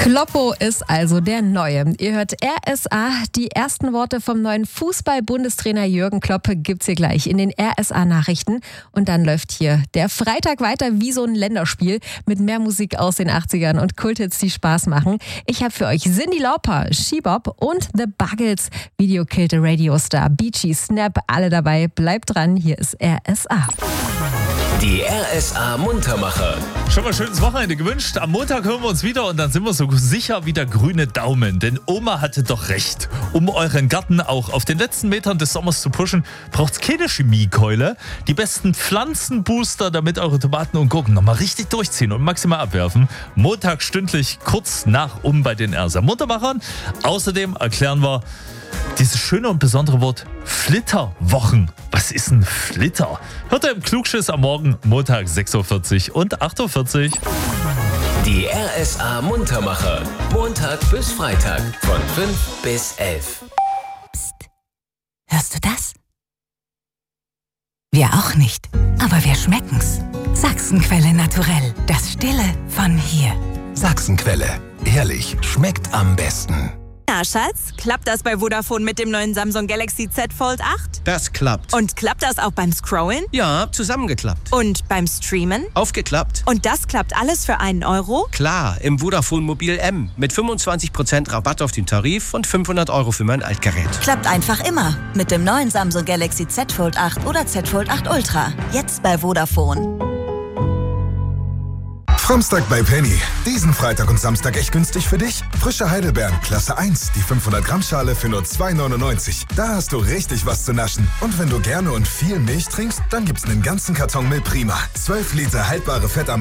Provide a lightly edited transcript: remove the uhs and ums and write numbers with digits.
Kloppo ist also der Neue. Ihr hört RSA. Die ersten Worte vom neuen Fußball-Bundestrainer Jürgen Klopp gibt's hier gleich in den RSA-Nachrichten. Und dann läuft hier der Freitag weiter wie so ein Länderspiel mit mehr Musik aus den 80ern und Kulthits, die Spaß machen. Ich habe für euch Cyndi Lauper, She-Bop und The Buggles. Video killte Radiostar, Beachy, Snap, alle dabei. Bleibt dran, hier ist RSA. Die RSA Muntermacher. Schon mal schönes Wochenende gewünscht. Am Montag hören wir uns wieder und dann sind wir so sicher wie der grüne Daumen. Denn Oma hatte doch recht. Um euren Garten auch auf den letzten Metern des Sommers zu pushen, braucht es keine Chemiekeule. Die besten Pflanzenbooster, damit eure Tomaten und Gurken nochmal richtig durchziehen und maximal abwerfen. Montag stündlich kurz nach bei den RSA Muntermachern. Außerdem erklären wir dieses schöne und besondere Wort Flitterwochen. Was ist ein Flitter? Hört ihr im Klugschiss am Morgen, Montag 6.40 Uhr und 8.40 Uhr. Die RSA Muntermacher. Montag bis Freitag von 5 bis 11. Psst. Hörst du das? Wir auch nicht, aber wir schmecken's. Sachsenquelle Naturell. Das Stille von hier. Sachsenquelle. Ehrlich, schmeckt am besten. Na, Schatz, klappt das bei Vodafone mit dem neuen Samsung Galaxy Z Fold 8? Das klappt. Und klappt das auch beim Scrollen? Ja, zusammengeklappt. Und beim Streamen? Aufgeklappt. Und das klappt alles für einen Euro? Klar, im Vodafone Mobil M. Mit 25% Rabatt auf den Tarif und 500 € für mein Altgerät. Klappt einfach immer. Mit dem neuen Samsung Galaxy Z Fold 8 oder Z Fold 8 Ultra. Jetzt bei Vodafone. Samstag bei Penny. Diesen Freitag und Samstag echt günstig für dich. Frische Heidelbeeren, Klasse 1, die 500 Gramm Schale für nur 2,99. Da hast du richtig was zu naschen. Und wenn du gerne und viel Milch trinkst, dann gibt's einen ganzen Karton Milch Prima. 12 Liter haltbare Fettarme.